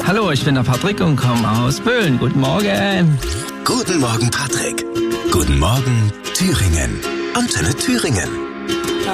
Hallo, ich bin der Patrick und komme aus Böhlen. Guten Morgen. Guten Morgen, Patrick. Guten Morgen, Thüringen. Antenne Thüringen.